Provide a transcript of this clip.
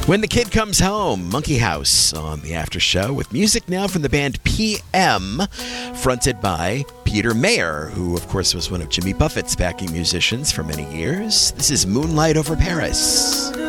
When the Kid Comes Home, Monkey House on the After Show with music now from the band PM, fronted by Peter Mayer, who of course was one of Jimmy Buffett's backing musicians for many years. This is Moonlight Over Paris.